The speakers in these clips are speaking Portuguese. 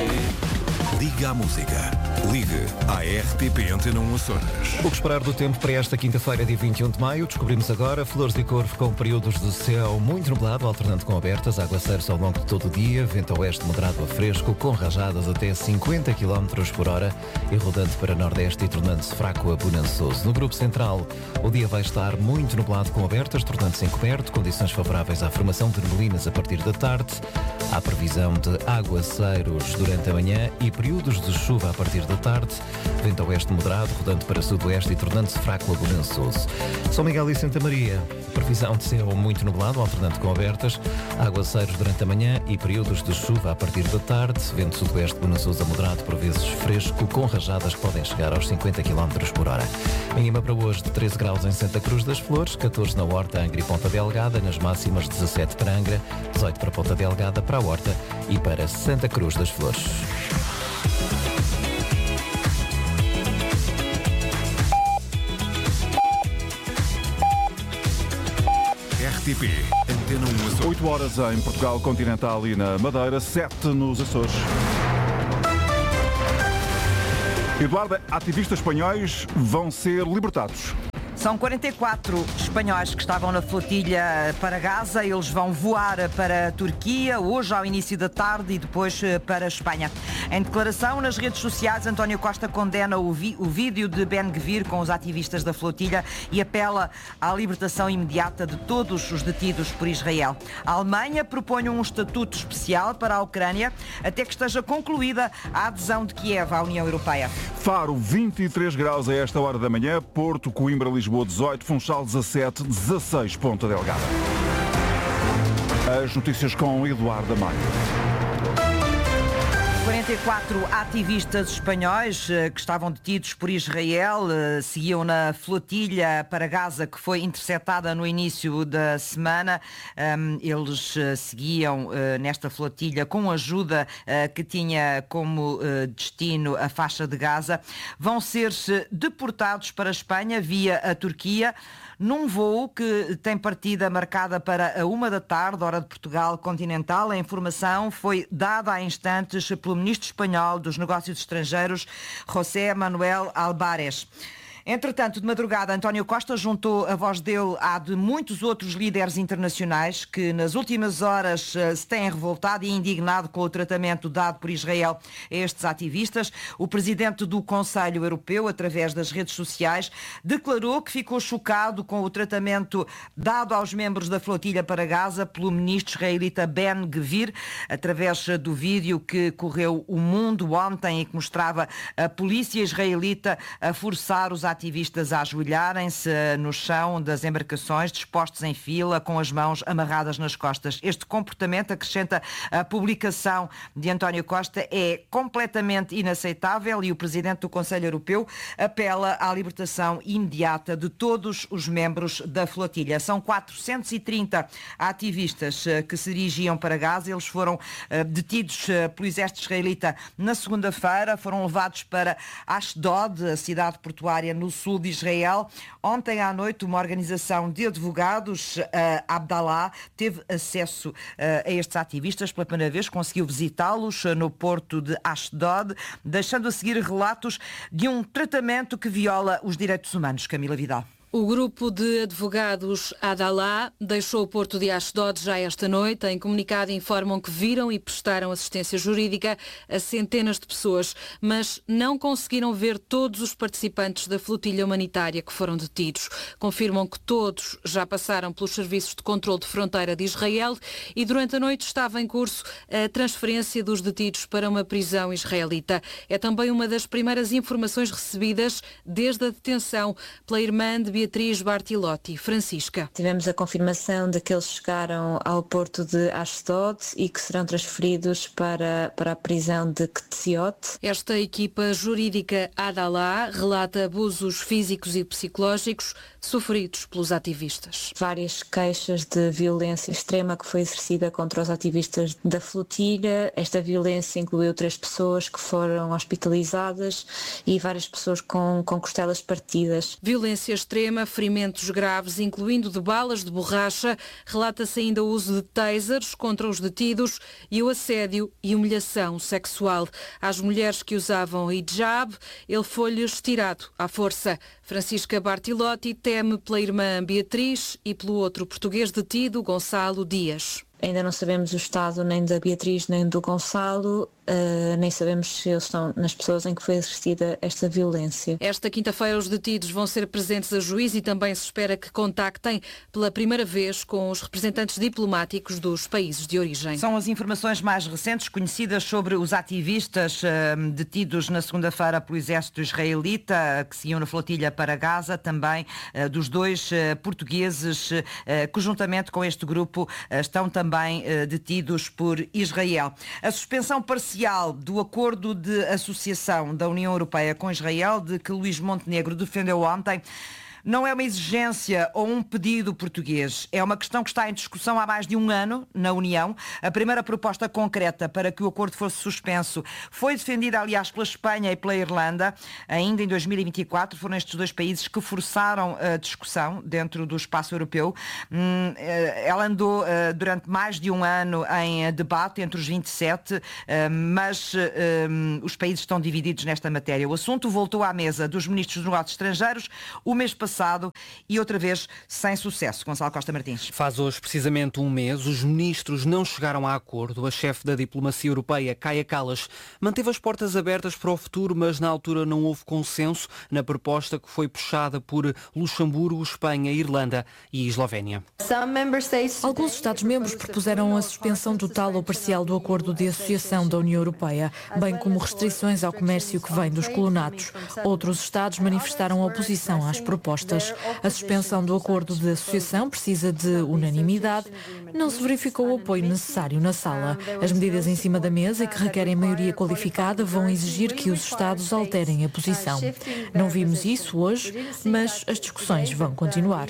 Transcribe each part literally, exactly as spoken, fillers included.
Liga à música. Ligue à R T P Antena um Açores. O que esperar do tempo para esta quinta-feira, dia vinte e um de maio? Descobrimos agora Flores e Corvo com períodos de céu muito nublado, alternando com abertas, aguaceiros ao longo de todo o dia, vento oeste moderado a fresco, com rajadas até cinquenta quilómetros por hora e rodando para nordeste e tornando-se fraco a bonançoso. No grupo central, o dia vai estar muito nublado com abertas, tornando-se encoberto, condições favoráveis à formação de neblinas a partir da tarde. Há previsão de aguaceiros durante a manhã e períodos de chuva a partir da tarde. Vento oeste moderado, rodando para sudoeste e tornando-se fraco a bonançoso. São Miguel e Santa Maria, previsão de céu muito nublado, alternando com abertas. Aguaceiros durante a manhã e períodos de chuva a partir da tarde. Vento sudoeste bonançoso a moderado, por vezes fresco, com rajadas que podem chegar aos cinquenta quilómetros por hora. Mínima para hoje de treze graus em Santa Cruz das Flores, catorze na Horta, Angra e Ponta Delgada, nas máximas dezassete para Angra, dezoito para Ponta Delgada, para a Horta e para Santa Cruz das Flores. R T P Antena um Açores. oito horas em Portugal Continental e na Madeira, sete nos Açores. Eduardo, ativistas espanhóis vão ser libertados. São quarenta e quatro espanhóis que estavam na flotilha para Gaza. Eles vão voar para a Turquia hoje ao início da tarde e depois para a Espanha. Em declaração nas redes sociais, António Costa condena o, vi- o vídeo de Ben-Gvir com os ativistas da flotilha e apela à libertação imediata de todos os detidos por Israel. A Alemanha propõe um estatuto especial para a Ucrânia até que esteja concluída a adesão de Kiev à União Europeia. Faro, vinte e três graus a esta hora da manhã. Porto, Coimbra, Lisboa, dezoito. Funchal, dezassete. dezasseis, Ponta Delgada. As notícias com Eduardo Maio. quarenta e quatro ativistas espanhóis que estavam detidos por Israel seguiam na flotilha para Gaza, que foi interceptada no início da semana. Eles seguiam nesta flotilha com ajuda que tinha como destino a faixa de Gaza. Vão ser deportados para a Espanha via a Turquia, num voo que tem partida marcada para a uma da tarde, hora de Portugal continental. A informação foi dada há instantes pelo ministro espanhol dos Negócios Estrangeiros, José Manuel Álvarez. Entretanto, de madrugada, António Costa juntou a voz dele à de muitos outros líderes internacionais que nas últimas horas se têm revoltado e indignado com o tratamento dado por Israel a estes ativistas. O presidente do Conselho Europeu, através das redes sociais, declarou que ficou chocado com o tratamento dado aos membros da flotilha para Gaza pelo ministro israelita Ben-Gvir, através do vídeo que correu o mundo ontem e que mostrava a polícia israelita a forçar os ativistas a ajoelharem-se no chão das embarcações, dispostos em fila, com as mãos amarradas nas costas. Este comportamento, acrescenta a publicação de António Costa, é completamente inaceitável e o presidente do Conselho Europeu apela à libertação imediata de todos os membros da flotilha. São quatrocentos e trinta ativistas que se dirigiam para Gaza. Eles foram detidos pelo exército israelita na segunda-feira, foram levados para Ashdod, a cidade portuária no sul de Israel. Ontem à noite, uma organização de advogados, uh, Abdallah, teve acesso uh, a estes ativistas pela primeira vez, conseguiu visitá-los uh, no porto de Ashdod, deixando a seguir relatos de um tratamento que viola os direitos humanos. Camila Vidal. O grupo de advogados Abdallah deixou o porto de Ashdod já esta noite. Em comunicado informam que viram e prestaram assistência jurídica a centenas de pessoas, mas não conseguiram ver todos os participantes da flotilha humanitária que foram detidos. Confirmam que todos já passaram pelos serviços de controle de fronteira de Israel e durante a noite estava em curso a transferência dos detidos para uma prisão israelita. É também uma das primeiras informações recebidas desde a detenção pela irmã de Beatriz Bartilotti. Francisca. Tivemos a confirmação de que eles chegaram ao porto de Ashdod e que serão transferidos para, para a prisão de Ketziot. Esta equipa jurídica Abdallah relata abusos físicos e psicológicos sofridos pelos ativistas. Várias queixas de violência extrema que foi exercida contra os ativistas da flotilha. Esta violência incluiu três pessoas que foram hospitalizadas e várias pessoas com, com costelas partidas. Violência extrema extrema, ferimentos graves, incluindo de balas de borracha. Relata-se ainda o uso de tasers contra os detidos e o assédio e humilhação sexual. Às mulheres que usavam hijab, ele foi-lhes tirado à força. Francisca Bartilotti teme pela irmã Beatriz e pelo outro português detido, Gonçalo Dias. Ainda não sabemos o estado nem da Beatriz nem do Gonçalo, uh, nem sabemos se eles estão nas pessoas em que foi exercida esta violência. Esta quinta-feira os detidos vão ser presentes a juiz e também se espera que contactem pela primeira vez com os representantes diplomáticos dos países de origem. São as informações mais recentes conhecidas sobre os ativistas uh, detidos na segunda-feira pelo exército israelita, que seguiam na flotilha para Gaza, também uh, dos dois uh, portugueses uh, que juntamente com este grupo uh, estão também também eh, detidos por Israel. A suspensão parcial do acordo de associação da União Europeia com Israel, de que Luís Montenegro defendeu ontem, não é uma exigência ou um pedido português. É uma questão que está em discussão há mais de um ano na União. A primeira proposta concreta para que o acordo fosse suspenso foi defendida, aliás, pela Espanha e pela Irlanda. Ainda em dois mil e vinte e quatro foram estes dois países que forçaram a discussão dentro do espaço europeu. Ela andou durante mais de um ano em debate entre os vinte e sete, mas os países estão divididos nesta matéria. O assunto voltou à mesa dos ministros dos negócios estrangeiros o mês passado e outra vez sem sucesso. Gonçalo Costa Martins. Faz hoje precisamente um mês, os ministros não chegaram a acordo. A chefe da diplomacia europeia, Kaja Kallas, manteve as portas abertas para o futuro, mas na altura não houve consenso na proposta que foi puxada por Luxemburgo, Espanha, Irlanda e Eslovénia. Alguns Estados-membros propuseram a suspensão total ou parcial do acordo de associação da União Europeia, bem como restrições ao comércio que vem dos colonatos. Outros Estados manifestaram oposição às propostas. A suspensão do acordo de associação precisa de unanimidade. Não se verificou o apoio necessário na sala. As medidas em cima da mesa e que requerem maioria qualificada vão exigir que os Estados alterem a posição. Não vimos isso hoje, mas as discussões vão continuar.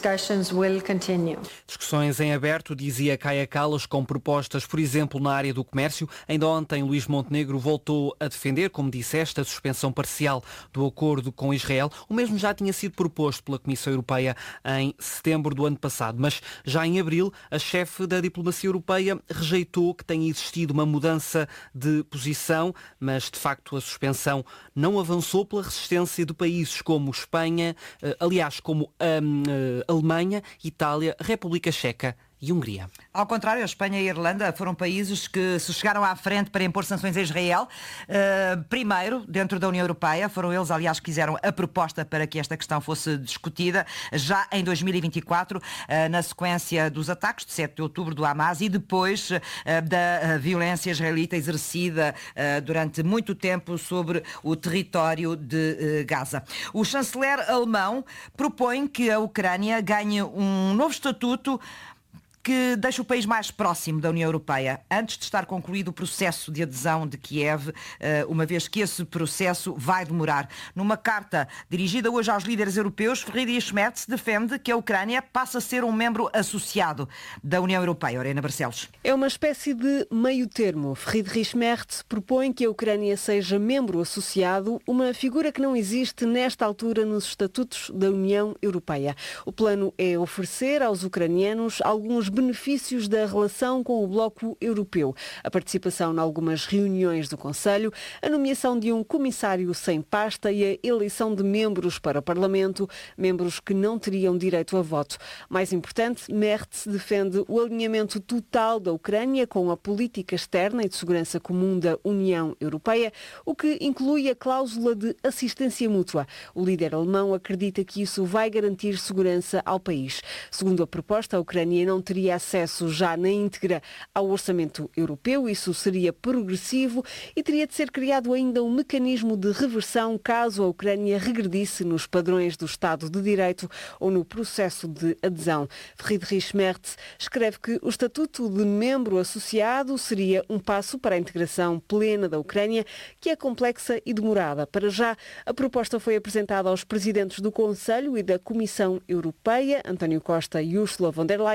Discussões em aberto, dizia Kaja Kallas, com propostas, por exemplo, na área do comércio. Ainda ontem, Luís Montenegro voltou a defender, como disseste, a suspensão parcial do acordo com Israel. O mesmo já tinha sido proposto pela Comissão Europeia em setembro do ano passado, mas já em abril a chefe da diplomacia europeia rejeitou que tenha existido uma mudança de posição, mas de facto a suspensão não avançou pela resistência de países como Espanha, aliás, como a Alemanha, Itália, República Checa e Hungria. Ao contrário, a Espanha e a Irlanda foram países que se chegaram à frente para impor sanções a Israel. Uh, primeiro, dentro da União Europeia, foram eles, aliás, que fizeram a proposta para que esta questão fosse discutida já em dois mil e vinte e quatro, uh, na sequência dos ataques de sete de outubro do Hamas e depois uh, da violência israelita exercida uh, durante muito tempo sobre o território de uh, Gaza. O chanceler alemão propõe que a Ucrânia ganhe um novo estatuto que deixa o país mais próximo da União Europeia, antes de estar concluído o processo de adesão de Kiev, uma vez que esse processo vai demorar. Numa carta dirigida hoje aos líderes europeus, Friedrich Merz defende que a Ucrânia passa a ser um membro associado da União Europeia. Orena Barcelos. É uma espécie de meio termo. Friedrich Merz propõe que a Ucrânia seja membro associado, uma figura que não existe nesta altura nos estatutos da União Europeia. O plano é oferecer aos ucranianos alguns benefícios da relação com o bloco europeu, a participação em algumas reuniões do Conselho, a nomeação de um comissário sem pasta e a eleição de membros para o Parlamento, membros que não teriam direito a voto. Mais importante, Merz defende o alinhamento total da Ucrânia com a política externa e de segurança comum da União Europeia, o que inclui a cláusula de assistência mútua. O líder alemão acredita que isso vai garantir segurança ao país. Segundo a proposta, a Ucrânia não teria acesso já na íntegra ao orçamento europeu, isso seria progressivo e teria de ser criado ainda um mecanismo de reversão caso a Ucrânia regredisse nos padrões do Estado de Direito ou no processo de adesão. Friedrich Merz escreve que o estatuto de membro associado seria um passo para a integração plena da Ucrânia, que é complexa e demorada. Para já, a proposta foi apresentada aos presidentes do Conselho e da Comissão Europeia, António Costa e Ursula von der Leyen,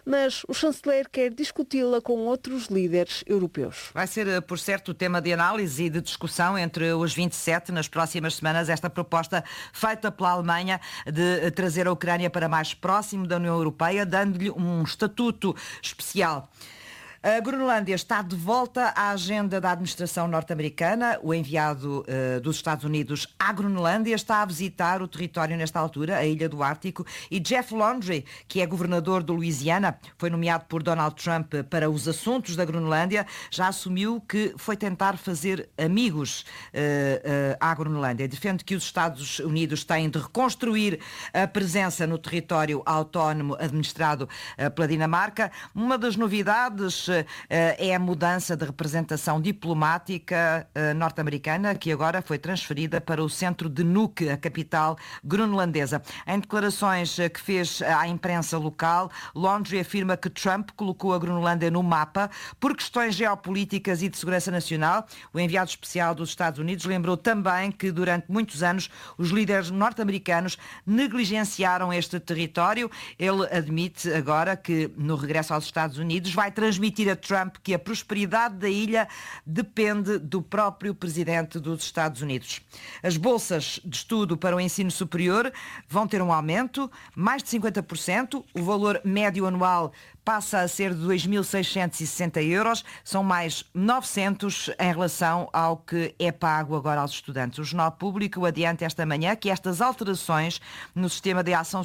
mas o chanceler quer discuti-la com outros líderes europeus. Vai ser, por certo, o tema de análise e de discussão entre os vinte e sete nas próximas semanas, esta proposta feita pela Alemanha de trazer a Ucrânia para mais próximo da União Europeia, dando-lhe um estatuto especial. A Groenlândia está de volta à agenda da administração norte-americana. O enviado uh, dos Estados Unidos à Groenlândia está a visitar o território nesta altura, a ilha do Ártico, e Jeff Landry, que é governador do Louisiana, foi nomeado por Donald Trump para os assuntos da Groenlândia, já assumiu que foi tentar fazer amigos uh, uh, à Groenlândia. Defende que os Estados Unidos têm de reconstruir a presença no território autónomo administrado uh, pela Dinamarca. Uma das novidades é a mudança de representação diplomática norte-americana, que agora foi transferida para o centro de Nuuk, a capital groenlandesa. Em declarações que fez à imprensa local, Landry afirma que Trump colocou a Groenlândia no mapa por questões geopolíticas e de segurança nacional. O enviado especial dos Estados Unidos lembrou também que durante muitos anos os líderes norte-americanos negligenciaram este território. Ele admite agora que no regresso aos Estados Unidos vai transmitir a Trump que a prosperidade da ilha depende do próprio presidente dos Estados Unidos. As bolsas de estudo para o ensino superior vão ter um aumento, mais de cinquenta por cento. O valor médio anual passa a ser de dois mil seiscentos e sessenta euros, são mais novecentos em relação ao que é pago agora aos estudantes. O Jornal Público adianta esta manhã que estas alterações no sistema de ação